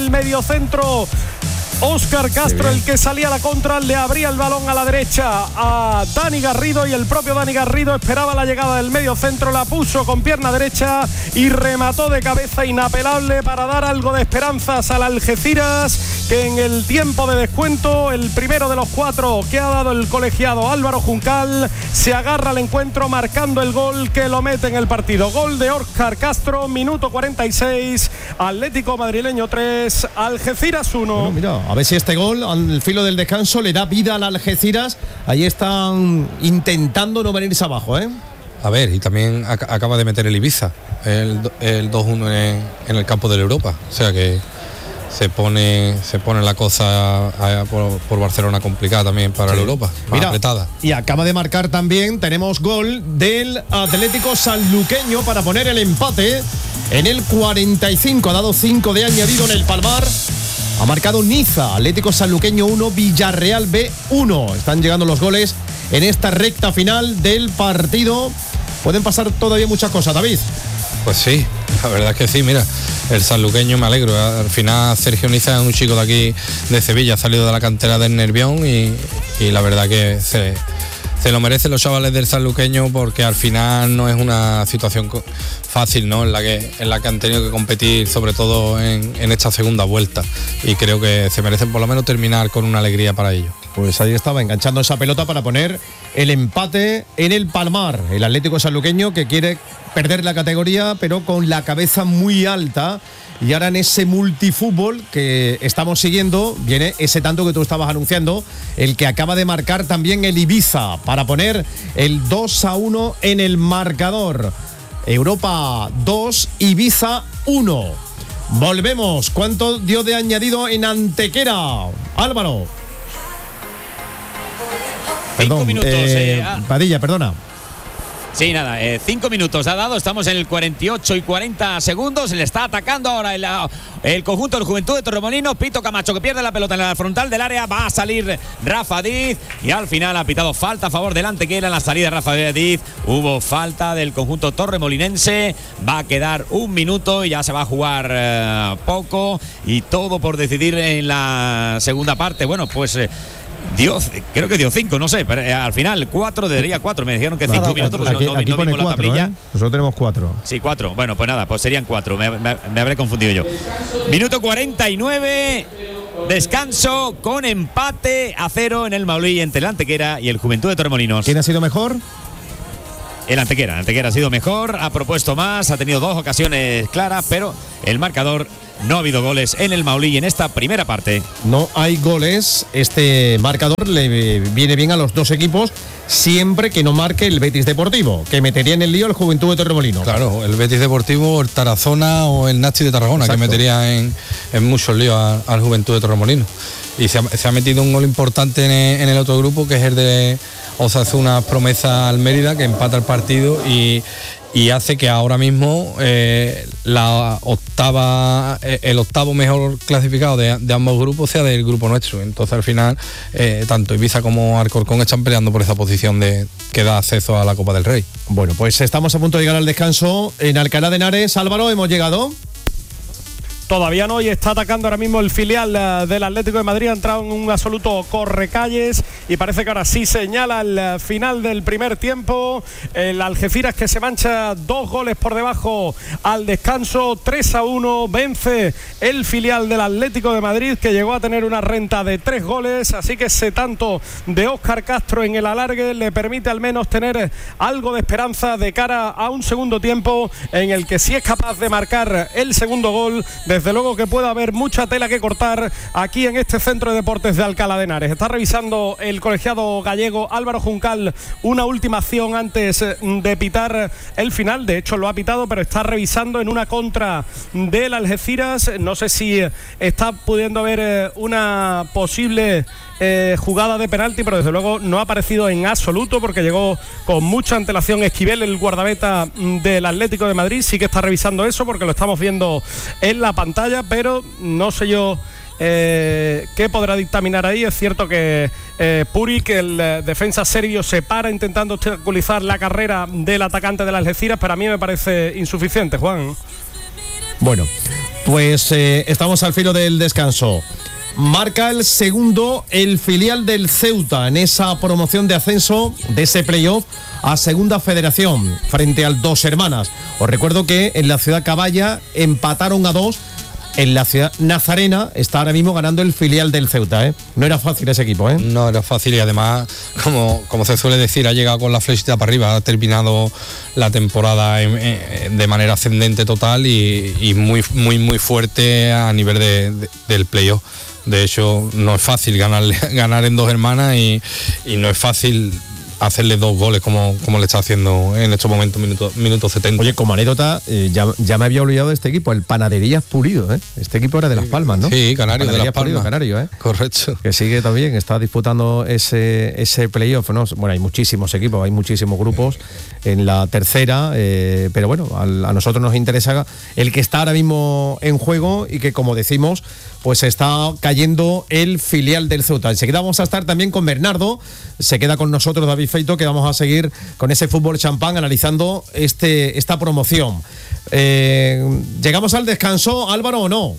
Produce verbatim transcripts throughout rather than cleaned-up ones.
el mediocentro. Óscar Castro, el que salía a la contra, le abría el balón a la derecha a Dani Garrido y el propio Dani Garrido esperaba la llegada del medio centro, la puso con pierna derecha y remató de cabeza inapelable para dar algo de esperanzas al Algeciras, que en el tiempo de descuento, el primero de los cuatro que ha dado el colegiado Álvaro Juncal, se agarra al encuentro marcando el gol que lo mete en el partido. Gol de Óscar Castro, minuto cuarenta y seis, Atlético Madrileño tres, Algeciras uno. Bueno, mira, a ver si este gol al filo del descanso le da vida al Algeciras. Ahí están intentando no venirse abajo, ¿eh? A ver, y también ac- acaba de meter el Ibiza, el, el dos uno en, en el campo de la Europa. O sea que se pone se pone la cosa a, por, por Barcelona complicada también para sí. la Europa, más Mira, apretada. Y acaba de marcar también, tenemos gol del Atlético Sanluqueño para poner el empate en el cuarenta y cinco. Ha dado cinco de añadido en el Palmar. Ha marcado Niza, Atlético Sanluqueño uno, Villarreal B uno. Están llegando los goles en esta recta final del partido. Pueden pasar todavía muchas cosas, David. Pues sí, la verdad es que sí, mira, el sanluqueño me alegro. Al final Sergio Niza es un chico de aquí, de Sevilla, ha salido de la cantera del Nervión y, y la verdad que se, se lo merecen los chavales del sanluqueño, porque al final no es una situación fácil, ¿no? En la que, en la que han tenido que competir, sobre todo en, en esta segunda vuelta, y creo que se merecen por lo menos terminar con una alegría para ellos. Pues ahí estaba, enganchando esa pelota para poner el empate en el Palmar. El Atlético Sanluqueño, que quiere perder la categoría, pero con la cabeza muy alta. Y ahora en ese multifútbol que estamos siguiendo, viene ese tanto que tú estabas anunciando, el que acaba de marcar también el Ibiza, para poner el dos a uno en el marcador. Europa dos, Ibiza uno. Volvemos. ¿Cuánto dio de añadido en Antequera, Álvaro? Cinco Perdón, minutos. eh, Eh, ah. Padilla, perdona. Sí, nada, eh, cinco minutos ha dado, estamos en el cuarenta y ocho y cuarenta segundos, le está atacando ahora el, el conjunto del Juventud de Torremolinos. Pito Camacho, que pierde la pelota en la frontal del área, va a salir Rafa Diz y al final ha pitado falta a favor del Antequera en la salida de Rafa Diz. Hubo falta del conjunto torremolinense, va a quedar un minuto y ya se va a jugar eh, poco, y todo por decidir en la segunda parte. Bueno, pues... Eh, Dio, creo que dio cinco, no sé, pero eh, al final cuatro, debería cuatro, me dijeron que cinco Nada, minutos, pues aquí, no, no, aquí no pone vimos cuatro, la tablilla. ¿eh? Nosotros tenemos cuatro. Sí, cuatro, bueno, pues nada, pues serían cuatro, me, me, me habré confundido yo. Minuto cuarenta y nueve, descanso con empate a cero en el Maulí entre el Antequera y el Juventud de Torremolinos. ¿Quién ha sido mejor? El Antequera, el Antequera ha sido mejor, ha propuesto más, ha tenido dos ocasiones claras, pero el marcador... No ha habido goles en el Maulí en esta primera parte. No hay goles. Este marcador le viene bien a los dos equipos, siempre que no marque el Betis Deportivo, que metería en el lío el Juventud de Torremolinos. Claro, el Betis Deportivo, el Tarazona o el Nasti de Tarragona. Exacto. Que metería en, en muchos líos al, al Juventud de Torremolinos. Y se ha, se ha metido un gol importante en el, en el otro grupo, que es el de Osasuna Promesa al Mérida, que empata el partido y... y hace que ahora mismo eh, la octava eh, el octavo mejor clasificado de, de ambos grupos sea del grupo nuestro. Entonces al final eh, tanto Ibiza como Alcorcón están peleando por esa posición de que da acceso a la Copa del Rey. Bueno, pues estamos a punto de llegar al descanso en Alcalá de Henares. Álvaro, ¿hemos llegado? Todavía no, y está atacando ahora mismo el filial uh, del Atlético de Madrid. Ha entrado en un absoluto correcalles y parece que ahora sí señala el uh, final del primer tiempo. El Algeciras, que se mancha dos goles por debajo al descanso. tres a uno vence el filial del Atlético de Madrid, que llegó a tener una renta de tres goles. Así que ese tanto de Óscar Castro en el alargue le permite al menos tener algo de esperanza de cara a un segundo tiempo en el que sí es capaz de marcar el segundo gol. Desde luego que puede haber mucha tela que cortar aquí en este centro de deportes de Alcalá de Henares. Está revisando el colegiado gallego Álvaro Juncal una última acción antes de pitar el final. De hecho lo ha pitado, pero está revisando en una contra del Algeciras. No sé si está pudiendo ver una posible eh, jugada de penalti, pero desde luego no ha aparecido en absoluto, porque llegó con mucha antelación Esquivel, el guardameta del Atlético de Madrid. Sí que está revisando eso, porque lo estamos viendo en la pantalla, pero no sé yo eh, qué podrá dictaminar ahí. Es cierto que eh, Puric, el eh, defensa serbio, se para intentando obstaculizar la carrera del atacante de las Algeciras, pero a mí me parece insuficiente, Juan. Bueno, Pues eh, estamos al filo del descanso. Marca el segundo el filial del Ceuta en esa promoción de ascenso de ese playoff a Segunda Federación frente al Dos Hermanas. Os recuerdo que en la ciudad Caballa empataron a dos. En la ciudad Nazarena está ahora mismo ganando el filial del Ceuta, ¿eh? No era fácil ese equipo, ¿eh? No era fácil y además, como, como se suele decir, ha llegado con la flechita para arriba, ha terminado la temporada en, en, de manera ascendente total y, y muy, muy, muy fuerte a nivel de, de, del playoff. De hecho, no es fácil ganar, ganar en Dos Hermanas y, y no es fácil hacerle dos goles como, como le está haciendo en estos momentos, minuto, minuto setenta. Oye, como anécdota, eh, ya, ya me había olvidado de este equipo, el Panaderías Pulido, ¿eh? Este equipo era de Las Palmas, ¿no? Sí, Canario, de Las Palmas. Pulido, Canario, ¿eh? Correcto. Que sigue también, está disputando ese, ese playoff, ¿no? Bueno, hay muchísimos equipos, hay muchísimos grupos en la tercera, eh, pero bueno, a, a nosotros nos interesa el que está ahora mismo en juego y que, como decimos, pues está cayendo el filial del Ceuta. Enseguida vamos a estar también con Bernardo, se queda con nosotros David Feito, que vamos a seguir con ese fútbol champán analizando este, esta promoción. Eh, ¿Llegamos al descanso, Álvaro, o no?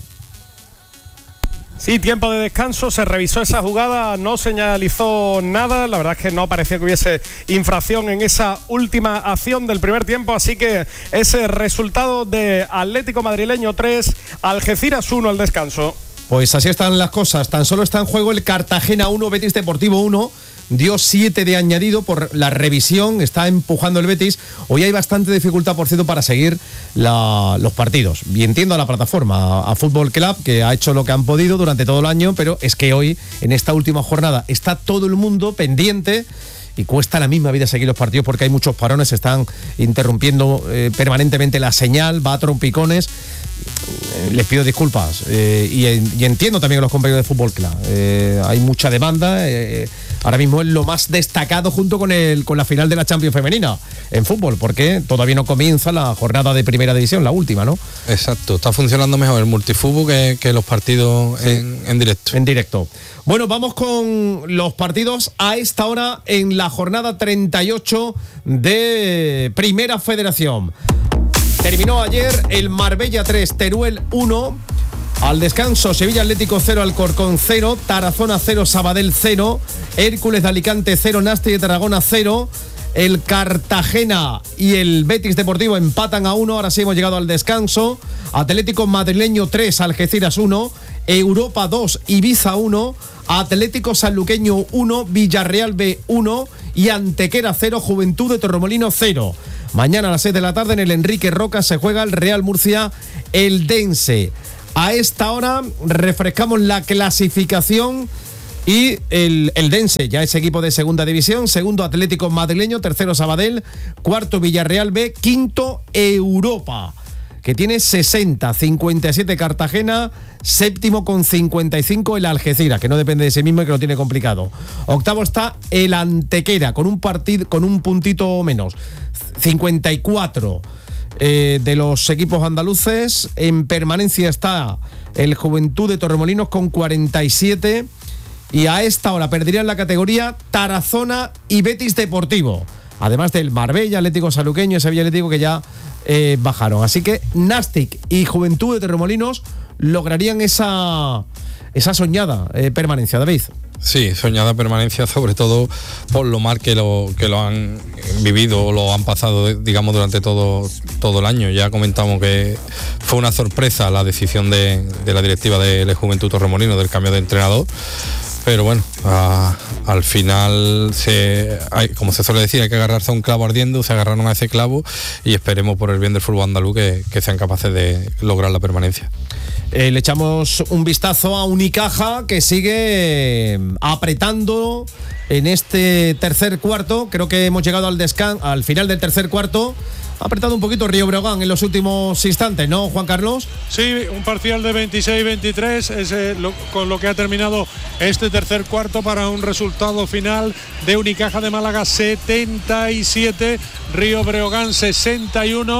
Sí, tiempo de descanso, se revisó esa jugada, no señalizó nada, la verdad es que no parecía que hubiese infracción en esa última acción del primer tiempo, así que ese resultado de Atlético Madrileño tres, Algeciras uno al descanso. Pues así están las cosas, tan solo está en juego el Cartagena uno, Betis Deportivo uno, dio siete de añadido por la revisión, está empujando el Betis. Hoy hay bastante dificultad, por cierto, para seguir la, los partidos. Y entiendo a la plataforma, a, a Fútbol Club, que ha hecho lo que han podido durante todo el año, pero es que hoy, en esta última jornada, está todo el mundo pendiente y cuesta la misma vida seguir los partidos porque hay muchos parones, se están interrumpiendo eh, permanentemente la señal, va a trompicones. Les pido disculpas eh, y, y entiendo también a los compañeros de Fútbol Club. Eh, hay mucha demanda. Eh, ahora mismo es lo más destacado junto con el con la final de la Champions femenina en fútbol, porque todavía no comienza la jornada de primera división, la última, ¿no? Exacto, está funcionando mejor el multifútbol que, que los partidos sí. en, en directo. En directo. Bueno, vamos con los partidos a esta hora en la jornada treinta y ocho de Primera Federación. Terminó ayer el Marbella tres, Teruel uno. Al descanso, Sevilla Atlético cero, Alcorcón cero, Tarazona cero, Sabadell cero, Hércules de Alicante cero, Nasti de Tarragona cero. El Cartagena y el Betis Deportivo empatan a uno. Ahora sí hemos llegado al descanso. Atlético Madrileño tres, Algeciras uno, Europa dos, Ibiza uno, Atlético Sanluqueño uno, Villarreal B uno y Antequera cero, Juventud de Torremolinos cero. Mañana a las seis de la tarde en el Enrique Roca se juega el Real Murcia Eldense. A esta hora refrescamos la clasificación y el Eldense ya es equipo de segunda división, segundo Atlético Madrileño, tercero Sabadell, cuarto Villarreal B, quinto Europa, que tiene sesenta, cincuenta y siete Cartagena, séptimo con cincuenta y cinco el Algeciras, que no depende de sí mismo y que lo tiene complicado. Octavo está el Antequera, con un partido, con un puntito menos, cincuenta y cuatro eh, de los equipos andaluces. En permanencia está el Juventud de Torremolinos con cuarenta y siete. Y a esta hora perderían la categoría Tarazona y Betis Deportivo, además del Marbella, Atlético Sanluqueño y Sevilla Atlético, que ya eh, bajaron. Así que Nastic y Juventud de Torremolinos lograrían esa, esa soñada eh, permanencia, David. Sí, soñada permanencia, sobre todo por lo mal que lo, que lo han vivido o lo han pasado, digamos, durante todo, todo el año. Ya comentamos que fue una sorpresa la decisión de, de la directiva de la Juventud Torremolinos del cambio de entrenador. Pero bueno, a, al final, se, hay, como se suele decir, hay que agarrarse a un clavo ardiendo, se agarraron a ese clavo y esperemos por el bien del fútbol andaluz que, que sean capaces de lograr la permanencia. Eh, le echamos un vistazo a Unicaja, que sigue apretando en este tercer cuarto. Creo que hemos llegado al descan- al final del tercer cuarto. Ha apretado un poquito Río Breogán en los últimos instantes, ¿no, Juan Carlos? Sí, un parcial de veintiséis veintitrés es eh, lo, con lo que ha terminado este tercer cuarto, para un resultado final de Unicaja de Málaga setenta y siete, Río Breogán sesenta y uno.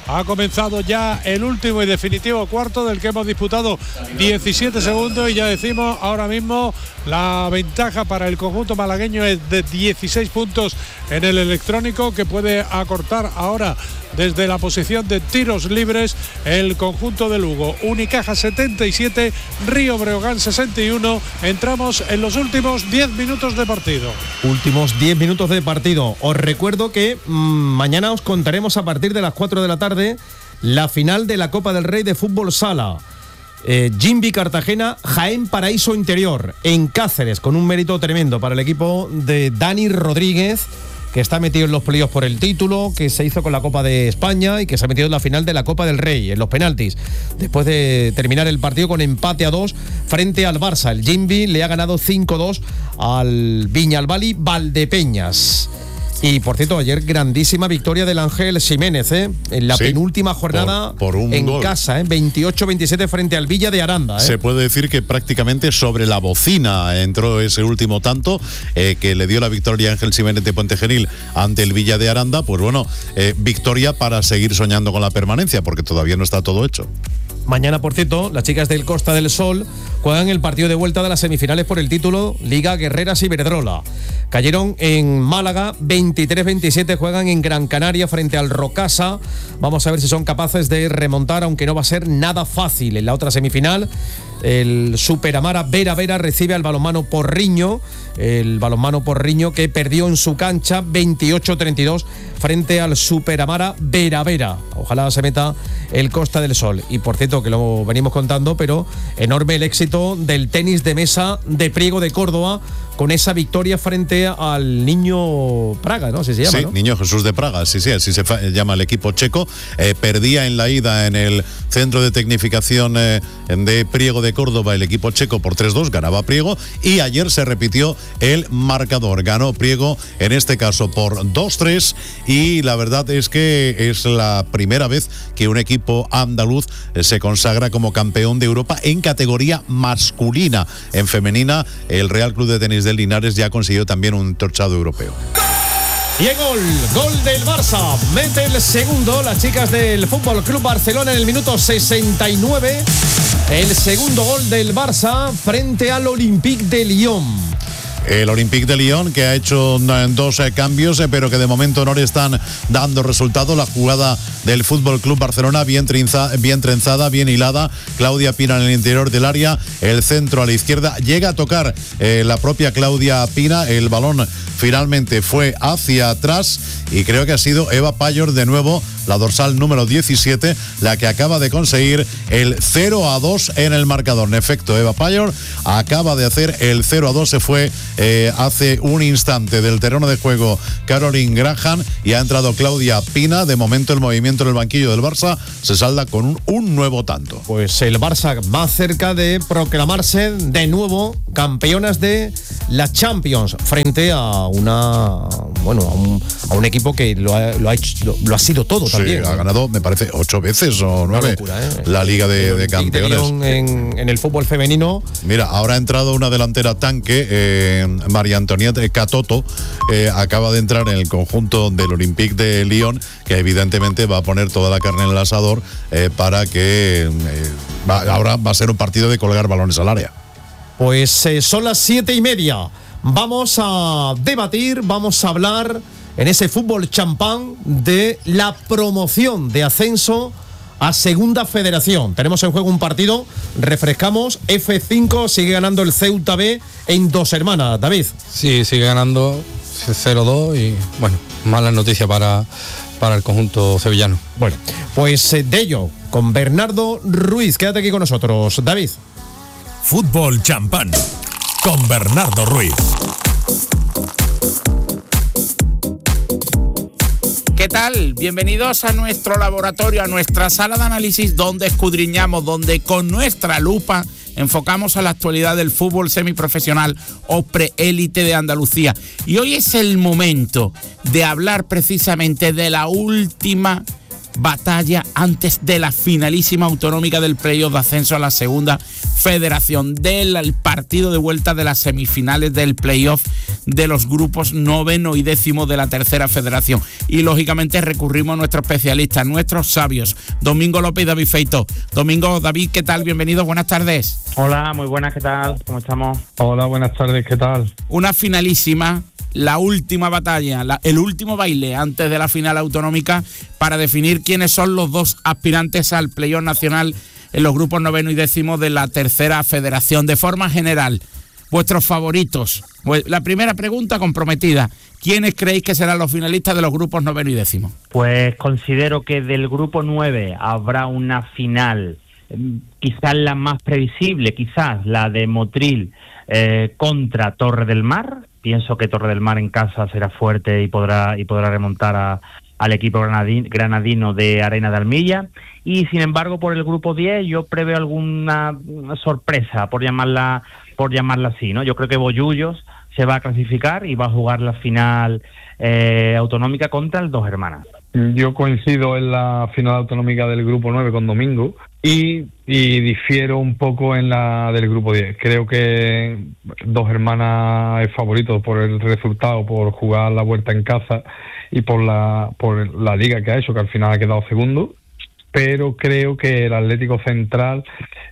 Ha comenzado ya el último y definitivo cuarto del que hemos disputado diecisiete segundos y ya decimos ahora mismo la ventaja para el conjunto malagueño es de dieciséis puntos en el electrónico, que puede acortar ahora desde la posición de tiros libres el conjunto de Lugo. Unicaja setenta y siete, Río Breogán sesenta y uno. Entramos en los últimos diez minutos de partido. Últimos diez minutos de partido. Os recuerdo que mmm, mañana os contaremos a partir de las cuatro de la tarde la final de la Copa del Rey de Fútbol Sala. Eh, Jimbi Cartagena, Jaén Paraíso Interior, en Cáceres, con un mérito tremendo para el equipo de Dani Rodríguez, que está metido en los playoffs por el título, que se hizo con la Copa de España y que se ha metido en la final de la Copa del Rey, en los penaltis, después de terminar el partido con empate a dos frente al Barça. El Jimbi le ha ganado cinco dos al Viñalbali Valdepeñas. Y por cierto, ayer grandísima victoria del Ángel Ximénez, ¿eh? En la sí, penúltima jornada por, por un en gol. casa, ¿eh? veintiocho veintisiete frente al Villa de Aranda, ¿eh? Se puede decir que prácticamente sobre la bocina entró ese último tanto eh, que le dio la victoria a Ángel Ximénez de Puente Genil ante el Villa de Aranda. Pues bueno, eh, victoria para seguir soñando con la permanencia, porque todavía no está todo hecho. Mañana, por cierto, las chicas del Costa del Sol juegan el partido de vuelta de las semifinales por el título Liga Guerreras Iberdrola. Cayeron en Málaga veintitrés veintisiete, juegan en Gran Canaria frente al Rocasa. Vamos a ver si son capaces de remontar, aunque no va a ser nada fácil. En la otra semifinal, el Superamara Vera Vera recibe al balonmano Porriño, el balonmano Porriño que perdió en su cancha veintiocho treinta y dos frente al Superamara Vera Vera. Ojalá se meta el Costa del Sol. Y por cierto, que lo venimos contando, pero enorme el éxito del tenis de mesa de Priego de Córdoba, con esa victoria frente al Niño Praga, ¿no? Así se llama, sí, ¿no? Niño Jesús de Praga, sí, sí, así se llama el equipo checo. Eh, perdía en la ida en el centro de tecnificación eh, de Priego de Córdoba el equipo checo por tres dos, ganaba Priego, y ayer se repitió el marcador. Ganó Priego, en este caso por dos tres, y la verdad es que es la primera vez que un equipo andaluz eh, se consagra como campeón de Europa en categoría masculina. En femenina, el Real Club de Tenis de Linares ya consiguió también un torchado europeo. Y el gol, gol del Barça, mete el segundo las chicas del Fútbol Club Barcelona en el minuto sesenta y nueve, el segundo gol del Barça frente al Olympique de Lyon. El Olympique de Lyon, que ha hecho dos eh, cambios, eh, pero que de momento no le están dando resultado. La jugada del Fútbol Club Barcelona bien, trinza, bien trenzada, bien hilada. Claudia Pina en el interior del área, el centro a la izquierda. Llega a tocar eh, la propia Claudia Pina. El balón finalmente fue hacia atrás y creo que ha sido Eva Payor de nuevo, la dorsal número diecisiete, la que acaba de conseguir el cero a dos en el marcador. En efecto, Eva Payor acaba de hacer el cero a dos. Se fue eh, hace un instante del terreno de juego Caroline Graham y ha entrado Claudia Pina. De momento el movimiento en el banquillo del Barça se salda con un, un nuevo tanto. Pues el Barça más cerca de proclamarse de nuevo campeonas de la Champions frente a una bueno a un, a un equipo que lo ha, lo ha hecho lo, lo ha sido todo. Sí, también, ha ¿no? ganado, me parece, ocho veces o nueve locura, ¿eh? la Liga de, de Campeones. En, en el fútbol femenino. Mira, ahora ha entrado una delantera tanque, eh, María Antonieta Catoto, eh, acaba de entrar en el conjunto del Olympique de Lyon, que evidentemente va a poner toda la carne en el asador eh, para que eh, va, ahora va a ser un partido de colgar balones al área. Pues eh, son las siete y media. Vamos a debatir, vamos a hablar en ese fútbol champán de la promoción de ascenso a Segunda Federación. Tenemos en juego un partido, refrescamos, F cinco, sigue ganando el Ceuta B en Dos Hermanas, David. Sí, sigue ganando cero dos y bueno, mala noticia para, para el conjunto sevillano. Bueno, pues eh, de ello, con Bernardo Ruiz, quédate aquí con nosotros, David. Fútbol champán con Bernardo Ruiz. ¿Qué tal? Bienvenidos a nuestro laboratorio, a nuestra sala de análisis donde escudriñamos, donde con nuestra lupa enfocamos a la actualidad del fútbol semiprofesional o preélite de Andalucía. Y hoy es el momento de hablar precisamente de la última batalla antes de la finalísima autonómica del playoff de ascenso a la segunda federación, del partido de vuelta de las semifinales del playoff de los grupos noveno y décimo de la tercera federación. Y lógicamente recurrimos a nuestros especialistas, nuestros sabios, Domingo López y David Feito. Domingo, David, ¿qué tal? Bienvenidos, buenas tardes. Hola, muy buenas, ¿qué tal? ¿Cómo estamos? Hola, buenas tardes, ¿qué tal? Una finalísima, la última batalla, la, el último baile antes de la final autonómica para definir quiénes son los dos aspirantes al playoff nacional en los grupos noveno y décimo de la tercera federación. De forma general, vuestros favoritos. La primera pregunta comprometida: ¿quiénes creéis que serán los finalistas de los grupos noveno y décimo? Pues considero que del grupo nueve habrá una final, quizás la más previsible, quizás la de Motril eh, contra Torre del Mar. Pienso que Torre del Mar en casa será fuerte y podrá y podrá remontar a, al equipo granadino, granadino de Arena de Almilla. Y sin embargo, por el grupo diez yo preveo alguna sorpresa, por llamarla por llamarla así, ¿no? Yo creo que Bollullos se va a clasificar y va a jugar la final eh, autonómica contra el Dos Hermanas. Yo coincido en la final autonómica del grupo nueve con Domingo y, y difiero un poco en la del grupo diez. Creo que Dos Hermanas es favorito por el resultado, por jugar la vuelta en casa y por la por la liga que ha hecho, que al final ha quedado segundo. Pero creo que el Atlético Central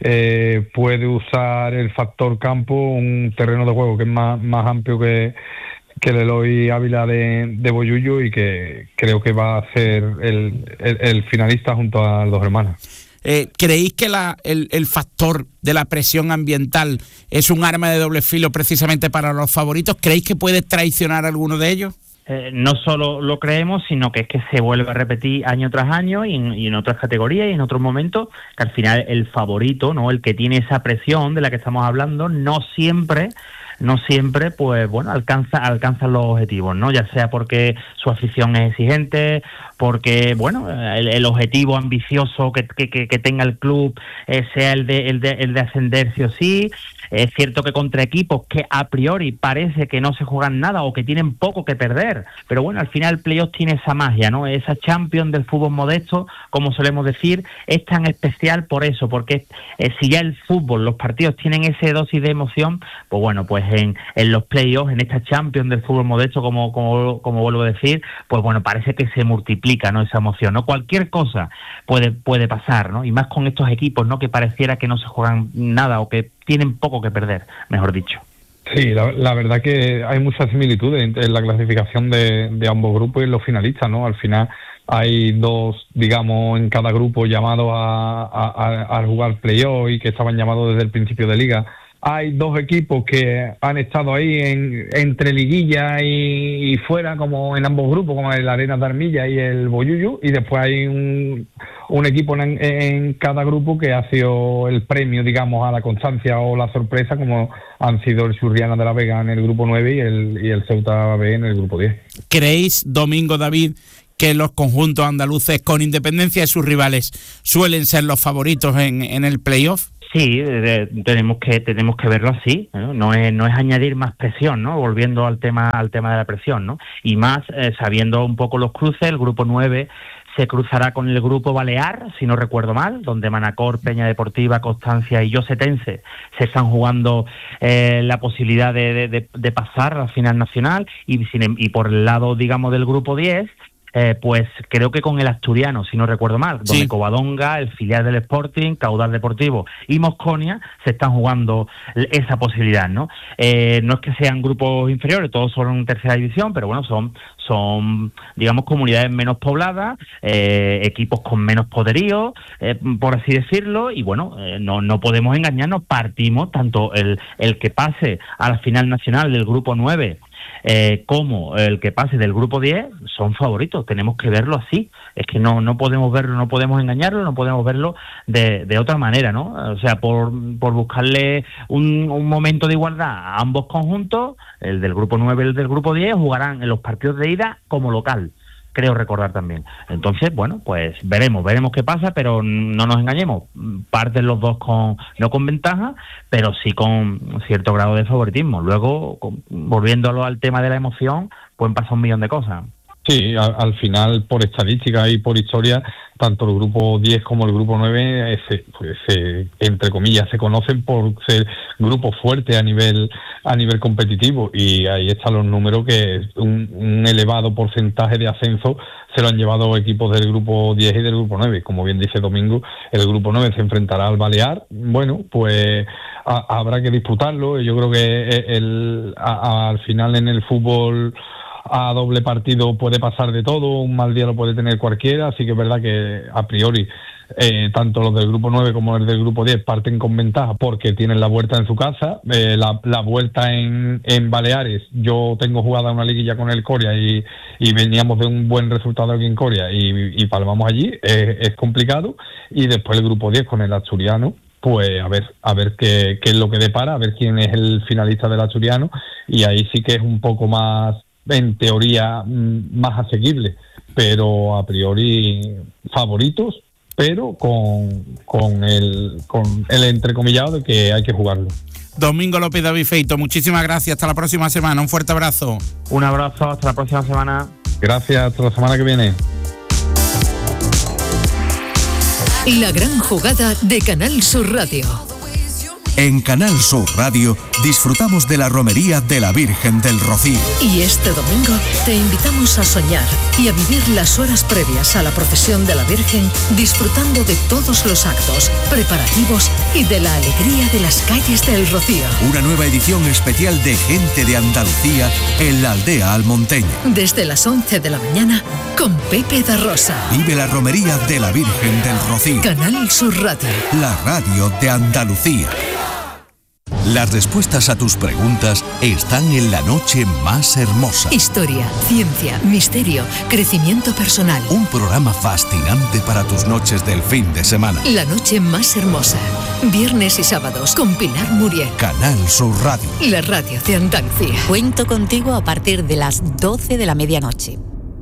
eh, puede usar el factor campo, un terreno de juego que es más, más amplio que, que el Eloy Ávila de, de Bollullo, y que creo que va a ser el, el, el finalista junto a Dos Hermanas. Eh, ¿Creéis que la, el, el factor de la presión ambiental es un arma de doble filo precisamente para los favoritos? ¿Creéis que puede traicionar a alguno de ellos? Eh, no solo lo creemos, sino que es que se vuelve a repetir año tras año y en, y en otras categorías y en otros momentos, que al final el favorito, ¿no?, el que tiene esa presión de la que estamos hablando, no siempre no siempre, pues bueno, alcanza alcanza los objetivos, ¿no? Ya sea porque su afición es exigente, porque, bueno, el, el objetivo ambicioso que, que, que tenga el club eh, sea el de, el, de, el de ascender sí o sí. Es cierto que contra equipos que a priori parece que no se juegan nada o que tienen poco que perder, pero bueno, al final el playoff tiene esa magia, ¿no? Esa Champions del fútbol modesto, como solemos decir, es tan especial por eso, porque eh, si ya el fútbol, los partidos tienen ese dosis de emoción, pues bueno, pues en, en los playoffs, en esta Champions del fútbol modesto, como, como, como vuelvo a decir, pues bueno, parece que se multiplica, ¿no?, esa emoción, ¿no? Cualquier cosa puede, puede pasar, ¿no? Y más con estos equipos, ¿no?, que pareciera que no se juegan nada o que tienen poco que perder, mejor dicho. Sí, la, la verdad que hay muchas similitudes en, en la clasificación de, de ambos grupos y en los finalistas, ¿no? Al final hay dos, digamos, en cada grupo llamados a, a, a, a jugar playoff y que estaban llamados desde el principio de liga. Hay dos equipos que han estado ahí en, entre liguilla y, y fuera, como en ambos grupos, como el Arena de Armilla y el Bollullo, y después hay un, un equipo en, en cada grupo que ha sido el premio, digamos, a la constancia o la sorpresa, como han sido el Churriana de la Vega en el grupo nueve y el, y el Ceuta B en el grupo diez. ¿Creéis, Domingo, David, que los conjuntos andaluces, con independencia de sus rivales, suelen ser los favoritos en, en el playoff? Sí, de, tenemos que tenemos que verlo así, ¿no? No es no es añadir más presión, ¿no? Volviendo al tema al tema de la presión, ¿no? Y más eh, sabiendo un poco los cruces, el grupo nueve se cruzará con el grupo Balear, si no recuerdo mal, donde Manacor, Peña Deportiva, Constancia y Yosetense se están jugando eh, la posibilidad de, de, de, de pasar a la final nacional, y, sin, y por el lado, digamos, del grupo diez, Eh, pues creo que con el Asturiano, si no recuerdo mal, donde sí. Covadonga, el filial del Sporting, Caudal Deportivo y Mosconia se están jugando esa posibilidad, ¿no? Eh, no es que sean grupos inferiores, todos son en tercera división, pero bueno, son, son digamos, comunidades menos pobladas, eh, equipos con menos poderío, eh, por así decirlo, y bueno, eh, no, no podemos engañarnos, partimos tanto el, el que pase a la final nacional del grupo nueve, Eh, como el que pase del grupo diez, son favoritos. Tenemos que verlo así. Es que no no podemos verlo, no podemos engañarlo, no podemos verlo de, de otra manera, ¿no? O sea, por, por buscarle un, un momento de igualdad a ambos conjuntos, el del grupo nueve y el del grupo diez jugarán en los partidos de ida como local, creo recordar también. Entonces, bueno, pues veremos, veremos qué pasa, pero no nos engañemos, parten los dos con no con ventaja, pero sí con cierto grado de favoritismo. Luego, con, volviéndolo al tema de la emoción, pueden pasar un millón de cosas. Sí, al, al final, por estadística y por historia, tanto el grupo diez como el grupo nueve, eh, se, pues, se, entre comillas, se conocen por ser grupos fuertes a nivel a nivel competitivo, y ahí están los números, que un, un elevado porcentaje de ascenso se lo han llevado equipos del grupo diez y del grupo nueve. Como bien dice Domingo, el grupo nueve se enfrentará al Balear. Bueno, pues a, habrá que disputarlo. Yo creo que el, a, a, al final en el fútbol a doble partido puede pasar de todo, un mal día lo puede tener cualquiera, así que es verdad que a priori eh, tanto los del grupo nueve como los del grupo diez parten con ventaja porque tienen la vuelta en su casa. Eh, la, la vuelta en, en Baleares, yo tengo jugada una liguilla con el Coria y, y veníamos de un buen resultado aquí en Coria y, y palmamos allí, eh, es complicado, y después el grupo diez con el Asturiano, pues a ver a ver qué, qué es lo que depara, a ver quién es el finalista del Asturiano, y ahí sí que es un poco más, en teoría, más asequible, pero a priori favoritos, pero con, con el con el entrecomillado de que hay que jugarlo. Domingo López David Feito, muchísimas gracias, hasta la próxima semana, un fuerte abrazo. Un abrazo, hasta la próxima semana. Gracias, hasta la semana que viene. La gran jugada de Canal Sur Radio. En Canal Sur Radio disfrutamos de la romería de la Virgen del Rocío. Y este domingo te invitamos a soñar y a vivir las horas previas a la procesión de la Virgen, disfrutando de todos los actos, preparativos y de la alegría de las calles del Rocío. Una nueva edición especial de Gente de Andalucía en la aldea almonteña. Desde las once de la mañana con Pepe da Rosa. Vive la romería de la Virgen del Rocío. Canal Sur Radio. La radio de Andalucía. Las respuestas a tus preguntas están en La Noche Más Hermosa. Historia, ciencia, misterio, crecimiento personal. Un programa fascinante para tus noches del fin de semana. La Noche Más Hermosa. Viernes y sábados con Pilar Muriel. Canal Sur Radio. La radio de Andalucía. Cuento contigo a partir de las doce de la medianoche.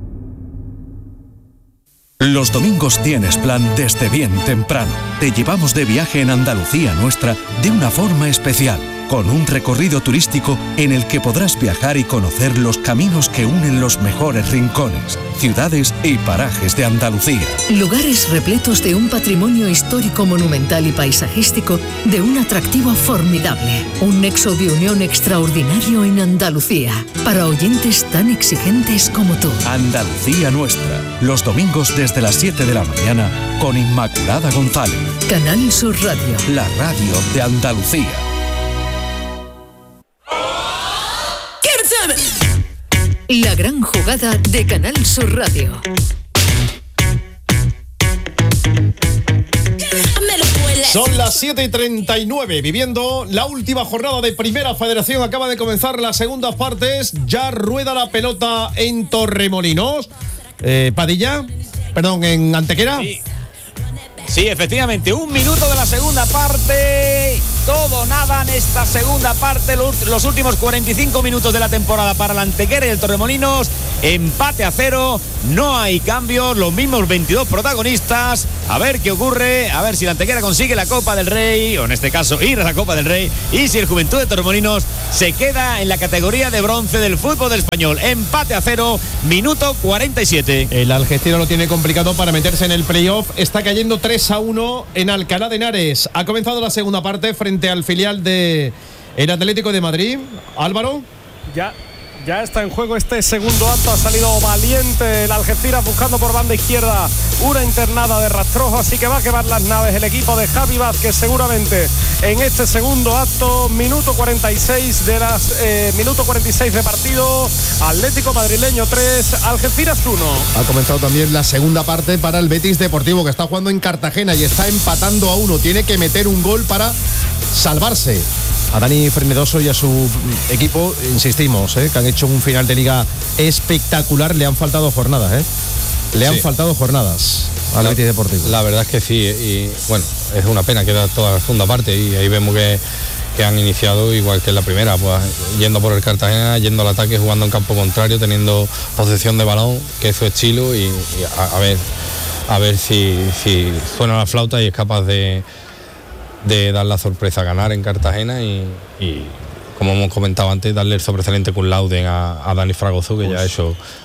Los domingos tienes plan desde bien temprano. Te llevamos de viaje en Andalucía nuestra de una forma especial, con un recorrido turístico en el que podrás viajar y conocer los caminos que unen los mejores rincones, ciudades y parajes de Andalucía. Lugares repletos de un patrimonio histórico, monumental y paisajístico de un atractivo formidable. Un nexo de unión extraordinario en Andalucía, para oyentes tan exigentes como tú. Andalucía nuestra, los domingos desde las siete de la mañana con Inmaculada González. Canal Sur Radio. La radio de Andalucía. La gran jugada de Canal Sur Radio. Son las siete y treinta y nueve, viviendo la última jornada de Primera Federación. Acaba de comenzar las segundas partes. Ya rueda la pelota en Torremolinos. Eh, Padilla, perdón, en Antequera. Sí. Sí, efectivamente, un minuto de la segunda parte, todo nada en esta segunda parte, los últimos cuarenta y cinco minutos de la temporada para el Antequera y el Torremolinos, empate a cero, no hay cambios, los mismos veintidós protagonistas, a ver qué ocurre, a ver si el Antequera consigue la Copa del Rey, o en este caso ir a la Copa del Rey, y si el Juventud de Torremolinos se queda en la categoría de bronce del fútbol del español. Empate a cero, minuto cuarenta y siete. El Algeciras lo tiene complicado para meterse en el playoff, está cayendo tres a uno en Alcalá de Henares. Ha comenzado la segunda parte frente al filial de el Atlético de Madrid. Álvaro. Ya, ya está en juego este segundo acto. Ha salido valiente el Algeciras buscando por banda izquierda una internada de rastrojo, así que va a quemar las naves el equipo de Javi Vázquez seguramente en este segundo acto. Minuto cuarenta y seis de las eh, minuto cuarenta y seis de partido. Atlético madrileño tres, Algeciras uno. Ha comenzado también la segunda parte para el Betis Deportivo, que está jugando en Cartagena y está empatando a uno. Tiene que meter un gol para salvarse. A Dani Frenedoso y a su equipo, insistimos, ¿eh? que han hecho un final de liga espectacular. Le han faltado jornadas, ¿eh? Le han sí. faltado jornadas al Betis Deportivo. La verdad es que sí, y bueno, es una pena que da toda la segunda parte, y ahí vemos que, que han iniciado igual que en la primera, pues yendo por el Cartagena, yendo al ataque, jugando en campo contrario, teniendo posesión de balón, que es su estilo, y, y a, a ver a ver si, si suena la flauta y es capaz de de dar la sorpresa, ganar en Cartagena y, y como hemos comentado antes, darle el sobresaliente cum laude a, a Dani Fragoso, que pues, ya ha hecho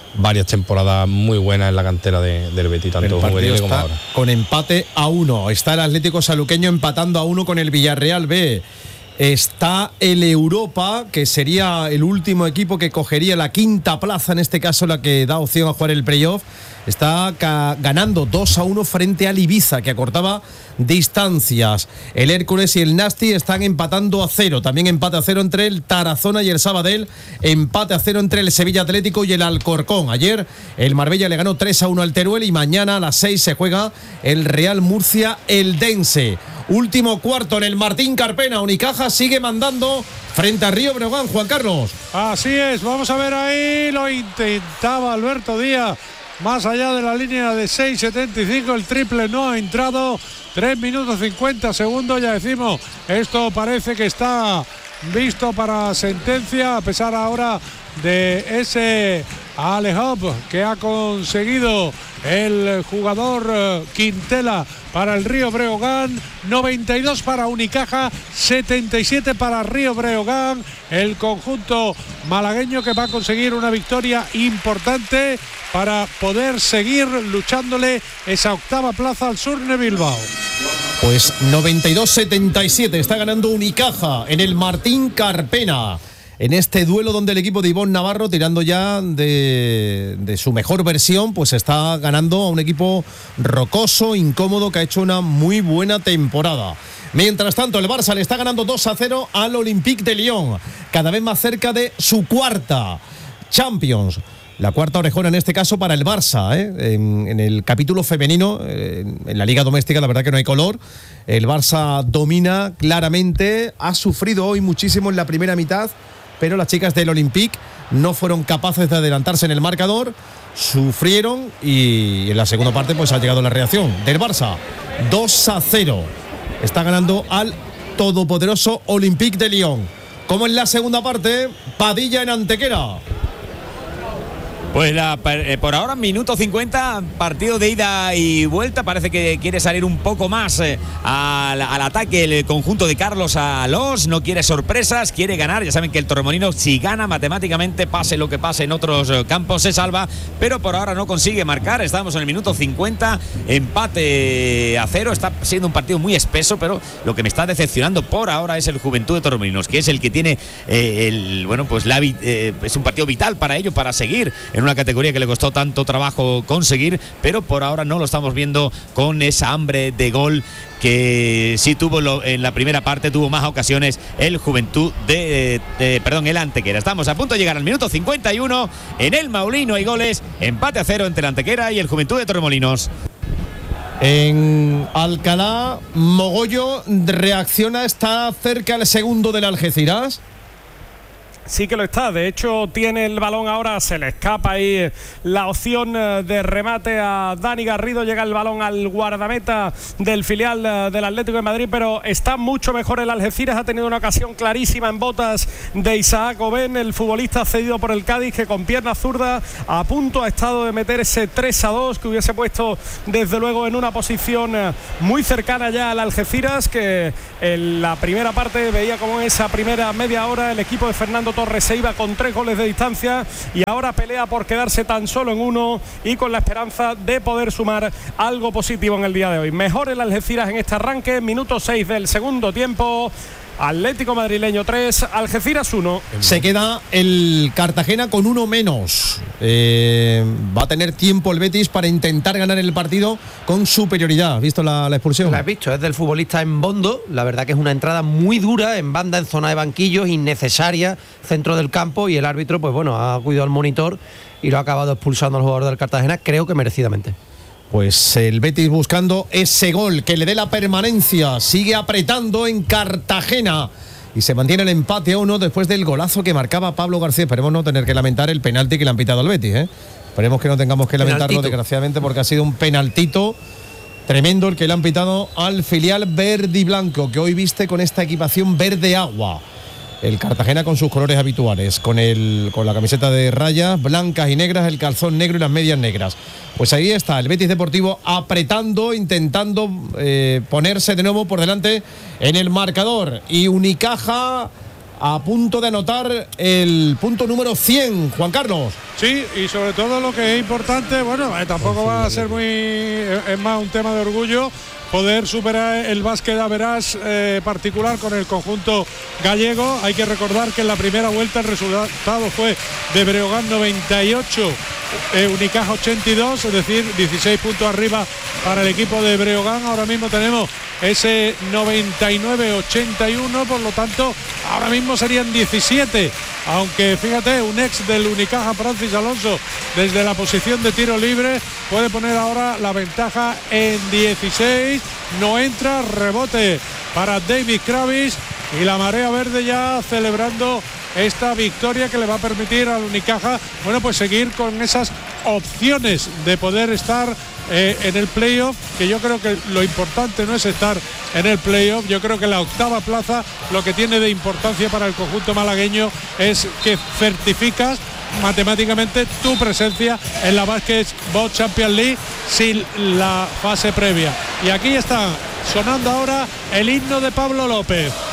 varias temporadas muy buenas en la cantera de, del Betis, tanto juvenil como ahora. Con empate a uno. Está el Atlético Sanluqueño empatando a uno con el Villarreal B. Está el Europa, que sería el último equipo que cogería la quinta plaza, en este caso la que da opción a jugar el playoff. Está ca- ganando dos a uno frente al Ibiza, que acortaba distancias. El Hércules y el Nasti están empatando a cero. También empate a cero entre el Tarazona y el Sabadell. Empate a cero entre el Sevilla Atlético y el Alcorcón. Ayer el Marbella le ganó tres a uno al Teruel y mañana a las seis se juega el Real Murcia Eldense. Último cuarto en el Martín Carpena. Unicaja sigue mandando frente a Río Breogán. Juan Carlos. Así es, vamos a ver ahí, lo intentaba Alberto Díaz, más allá de la línea de seis setenta y cinco, el triple no ha entrado. Tres minutos cincuenta segundos, ya decimos, esto parece que está visto para sentencia, a pesar ahora de ese alley-oop que ha conseguido el jugador Quintela para el Río Breogán. Noventa y dos para Unicaja, setenta y siete para Río Breogán. El conjunto malagueño que va a conseguir una victoria importante para poder seguir luchándole esa octava plaza al Surne Bilbao. Pues noventa y dos setenta y siete está ganando Unicaja en el Martín Carpena. En este duelo donde el equipo de Ivonne Navarro, tirando ya de, de su mejor versión, pues está ganando a un equipo rocoso, incómodo, que ha hecho una muy buena temporada. Mientras tanto, el Barça le está ganando dos a cero al Olympique de Lyon, cada vez más cerca de su cuarta Champions. La cuarta orejona en este caso para el Barça, ¿eh? en, en el capítulo femenino, eh, en la liga doméstica, la verdad que no hay color. El Barça domina claramente, ha sufrido hoy muchísimo en la primera mitad, pero las chicas del Olympique no fueron capaces de adelantarse en el marcador, sufrieron y en la segunda parte pues ha llegado la reacción del Barça. dos a cero. Está ganando al todopoderoso Olympique de Lyon. Como en la segunda parte, Padilla en Antequera. Pues la, eh, por ahora, minuto cincuenta, partido de ida y vuelta. Parece que quiere salir un poco más eh, al, al ataque el conjunto de Carlos Alós. No quiere sorpresas, quiere ganar. Ya saben que el Torremolinos, si gana matemáticamente, pase lo que pase en otros eh, campos, se salva. Pero por ahora no consigue marcar. Estamos en el minuto cincuenta, empate a cero. Está siendo un partido muy espeso, pero lo que me está decepcionando por ahora es el Juventud de Torremolinos, que es el que tiene eh, el bueno pues la, eh, es un partido vital para ello, para seguir en una categoría que le costó tanto trabajo conseguir, pero por ahora no lo estamos viendo con esa hambre de gol que sí tuvo lo, en la primera parte, tuvo más ocasiones el Juventud de, de perdón, el Antequera. Estamos a punto de llegar al minuto cincuenta y uno, en el Maulino hay goles, empate a cero entre el Antequera y el Juventud de Torremolinos. En Alcalá, Mogollo reacciona, está cerca el segundo del Algeciras. Sí que lo está, de hecho tiene el balón ahora, se le escapa ahí la opción de remate a Dani Garrido, llega el balón al guardameta del filial del Atlético de Madrid, pero está mucho mejor el Algeciras, ha tenido una ocasión clarísima en botas de Isaac Oben, el futbolista cedido por el Cádiz, que con pierna zurda a punto ha estado de meter ese tres a dos, que hubiese puesto desde luego en una posición muy cercana ya al Algeciras, que en la primera parte veía como en esa primera media hora el equipo de Fernando Torres se iba con tres goles de distancia y ahora pelea por quedarse tan solo en uno y con la esperanza de poder sumar algo positivo en el día de hoy. Mejor el Algeciras en este arranque, minuto seis del segundo tiempo. Atlético madrileño tres, Algeciras uno. Se queda el Cartagena con uno menos. Eh, va a tener tiempo el Betis para intentar ganar el partido con superioridad. ¿Has visto la, la expulsión? La has visto, es del futbolista en Bondo. La verdad que es una entrada muy dura, en banda, en zona de banquillos, innecesaria, centro del campo, y el árbitro, pues bueno, ha cuidado al monitor y lo ha acabado expulsando al jugador del Cartagena, creo que merecidamente. Pues el Betis buscando ese gol que le dé la permanencia, sigue apretando en Cartagena y se mantiene el empate a uno después del golazo que marcaba Pablo García. Esperemos no tener que lamentar el penalti que le han pitado al Betis, ¿eh? Esperemos que no tengamos que lamentarlo, penaltito, desgraciadamente, porque ha sido un penaltito tremendo el que le han pitado al filial verde y blanco, que hoy viste con esta equipación verde agua. El Cartagena con sus colores habituales, con el con la camiseta de rayas blancas y negras, el calzón negro y las medias negras. Pues ahí está el Betis Deportivo apretando, intentando eh, ponerse de nuevo por delante en el marcador. Y Unicaja a punto de anotar el punto número cien, Juan Carlos. Sí, y sobre todo lo que es importante, bueno, eh, tampoco va a ser muy, eh, es más un tema de orgullo, poder superar el básquet average eh, particular con el conjunto gallego. Hay que recordar que en la primera vuelta el resultado fue de Breogán noventa y ocho, eh, Unicaja ochenta y dos, es decir, dieciséis puntos arriba para el equipo de Breogán. Ahora mismo tenemos ese noventa y nueve ochenta y uno, por lo tanto ahora mismo serían diecisiete, aunque fíjate, un ex del Unicaja, Francis Alonso, desde la posición de tiro libre puede poner ahora la ventaja en dieciséis. No entra, rebote para David Kravis y la marea verde ya celebrando esta victoria que le va a permitir al Unicaja, bueno, pues seguir con esas opciones de poder estar eh, en el playoff, que yo creo que lo importante no es estar en el playoff. Yo creo que la octava plaza lo que tiene de importancia para el conjunto malagueño es que certificas matemáticamente tu presencia en la Basketball Champions League sin la fase previa. Y aquí está sonando ahora el himno de Pablo López.